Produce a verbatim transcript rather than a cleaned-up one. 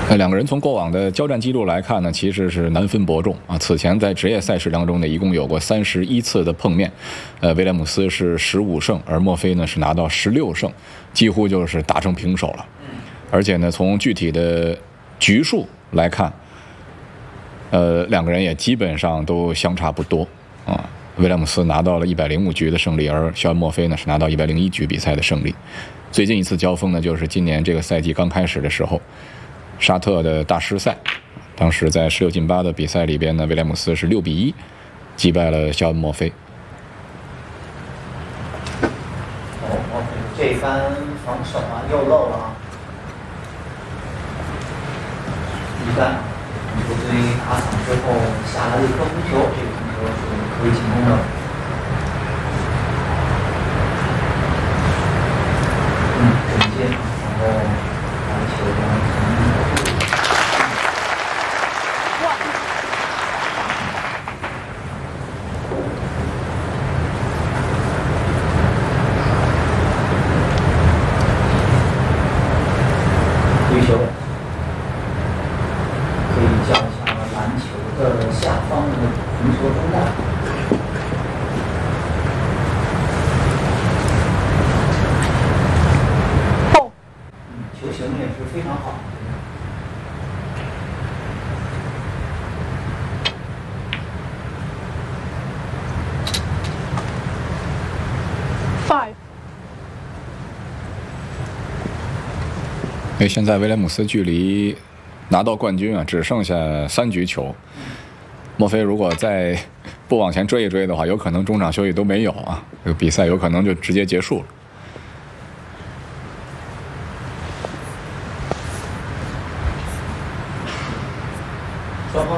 那两个人从过往的交战记录来看呢，其实是难分伯仲啊。此前在职业赛事当中呢，一共有过三十一次的碰面，呃，威廉姆斯是十五胜，而墨菲呢是拿到十六胜，几乎就是打成平手了。而且呢，从具体的局数来看，呃，两个人也基本上都相差不多啊。威廉姆斯拿到了一百零五局的胜利，而肖恩·墨菲呢是拿到一百零一局比赛的胜利。最近一次交锋呢，就是今年这个赛季刚开始的时候。沙特的大师赛，当时在十六进八的比赛里边呢，威廉姆斯是六比一击败了肖恩·墨菲。 哦，墨菲这番防守啊，又漏了啊！一般球队打响之后下来的一颗红球，这个红球是可以进攻的。嗯，整接，然后篮球呢？对球可以叫一下篮球的下方的红球中带。哦，嗯，球形也是非常好。 Five。所以现在威廉姆斯距离拿到冠军啊，只剩下三局球。墨菲如果再不往前追一追的话，有可能中场休息都没有啊，这个比赛有可能就直接结束了。